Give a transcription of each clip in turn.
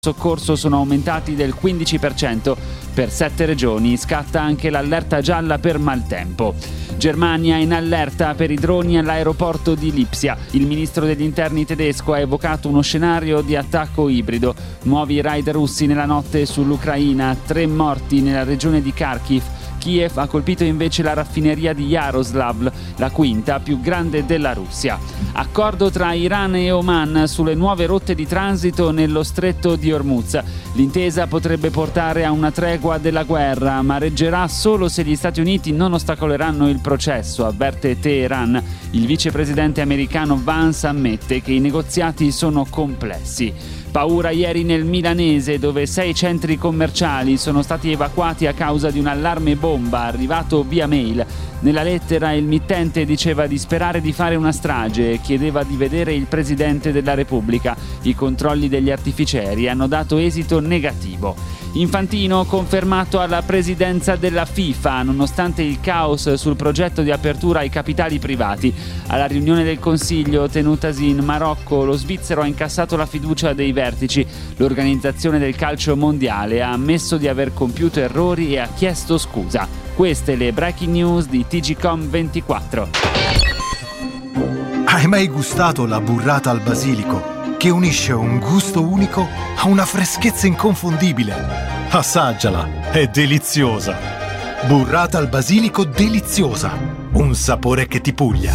soccorso sono aumentati del 15%. Per 7 regioni scatta anche l'allerta gialla per maltempo. Germania in allerta per i droni all'aeroporto di Lipsia. Il ministro degli interni tedesco ha evocato uno scenario di attacco ibrido. Nuovi raid russi nella notte sull'Ucraina, 3 morti nella regione di Kharkiv. Kiev ha colpito invece la raffineria di Yaroslavl, la quinta più grande della Russia. Accordo tra Iran e Oman sulle nuove rotte di transito nello stretto di Hormuz. L'intesa potrebbe portare a una tregua della guerra, ma reggerà solo se gli Stati Uniti non ostacoleranno il processo, avverte Teheran. Il vicepresidente americano Vance ammette che i negoziati sono complessi. Paura ieri nel Milanese, dove 6 centri commerciali sono stati evacuati a causa di un allarme bomba arrivato via mail. Nella lettera il mittente diceva di sperare di fare una strage e chiedeva di vedere il Presidente della Repubblica. I controlli degli artificieri hanno dato esito negativo. Infantino confermato alla presidenza della FIFA, nonostante il caos sul progetto di apertura ai capitali privati. Alla riunione del Consiglio tenutasi in Marocco, lo svizzero ha incassato la fiducia dei vertici. L'organizzazione del calcio mondiale ha ammesso di aver compiuto errori e ha chiesto scusa. Queste le breaking news di TGcom24. Hai mai gustato la burrata al basilico, che unisce un gusto unico a una freschezza inconfondibile? Assaggiala, è deliziosa. Burrata al basilico deliziosa, un sapore che ti puglia.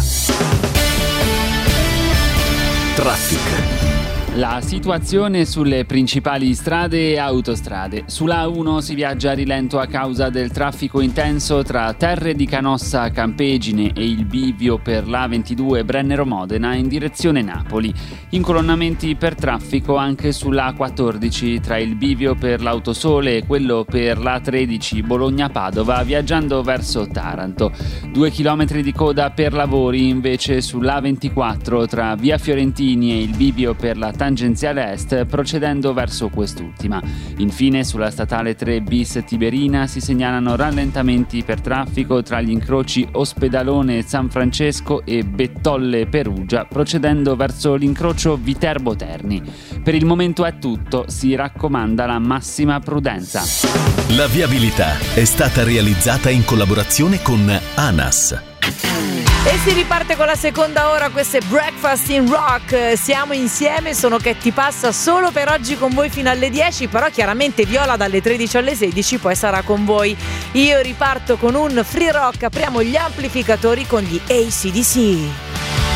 Traffic. La situazione sulle principali strade e autostrade. Sulla A1 si viaggia a rilento a causa del traffico intenso tra Terre di Canossa Campegine e il bivio per l'A22 Brennero-Modena in direzione Napoli. Incolonnamenti per traffico anche sulla A14 tra il bivio per l'Autosole e quello per l'A13 Bologna-Padova viaggiando verso Taranto. 2 chilometri di coda per lavori invece sull'A24 tra via Fiorentini e il bivio per la tangenziale est procedendo verso quest'ultima. Infine sulla statale 3 bis Tiberina si segnalano rallentamenti per traffico tra gli incroci Ospedalone San Francesco e Bettolle Perugia procedendo verso l'incrocio Viterbo Terni. Per il momento è tutto, si raccomanda la massima prudenza. La viabilità è stata realizzata in collaborazione con ANAS. E si riparte con la seconda ora, questo è Breakfast in Rock, siamo insieme, sono Che Ti Passa solo per oggi con voi fino alle 10, però chiaramente Viola dalle 13 alle 16 poi sarà con voi. Io riparto con un free rock, apriamo gli amplificatori con gli AC/DC.